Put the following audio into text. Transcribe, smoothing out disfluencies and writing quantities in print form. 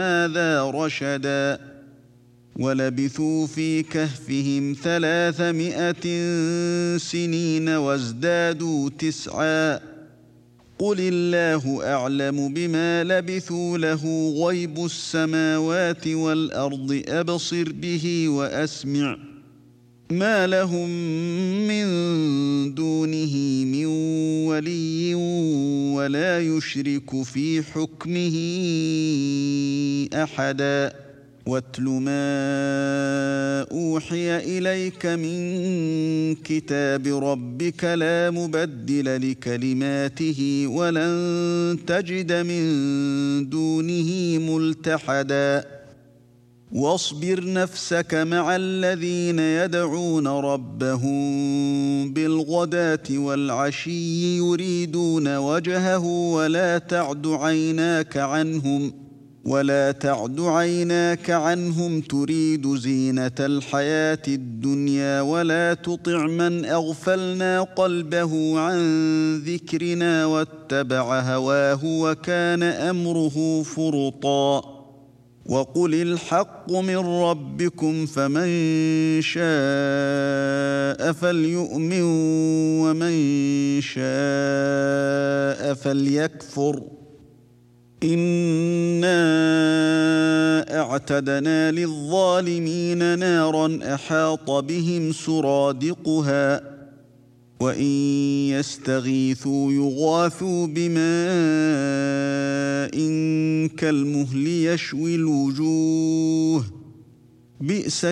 هذا رشدا ولبثوا في كهفهم 300 سنين وازدادوا 9 قل الله أعلم بما لبثوا له غيب السماوات والأرض أبصر به وأسمع ما لهم من دونه من ولي ولا يشرك في حكمه أحدا واتل ما أوحي إليك من كتاب ربك لا مبدل لكلماته ولن تجد من دونه ملتحدا واصبر نفسك مع الذين يدعون ربهم بالغداة والعشي يريدون وجهه ولا تعد عيناك عنهم تريد زينة الحياة الدنيا ولا تطع من أغفلنا قلبه عن ذكرنا واتبع هواه وكان أمره فرطا وقل الحق من ربكم فمن شاء فليؤمن ومن شاء فليكفر إنا اعتدنا للظالمين نارا أحاط بهم سرادقها وإن يستغيثوا يغاثوا بماء كالمهل يشوي الوجوه بئس